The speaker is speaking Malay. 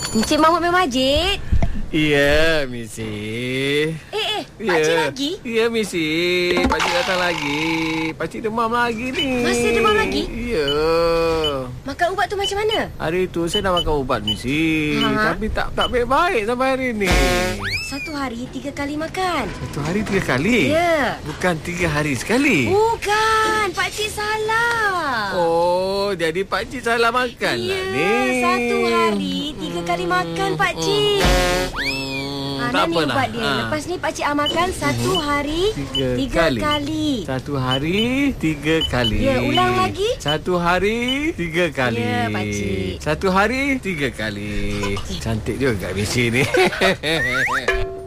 Encik Mahmud main masjid? Ya, Misi. Pakcik lagi? Ya, Misi. Pakcik datang lagi. Pakcik demam lagi ni. Masih demam lagi? Ya. Makan ubat tu macam mana? Hari tu saya dah makan ubat, Misi. Tapi tak baik-baik sampai hari ni. 1 hari 3 kali makan. 1 hari 3 kali? Ya. Bukan 3 hari sekali? Bukan, pakcik salah. Oh, jadi pakcik salah makan lah ni. Ya, 1 hari 3 kali makan pakcik. Tak ni apalah. ubat dia. Lepas ni pakcik amalkan 1 hari 3 kali. 1 hari 3 kali. Ya, ulang lagi. 1 hari 3 kali. Ya, pakcik. 1 hari 3 kali. Cantik juga misi ni.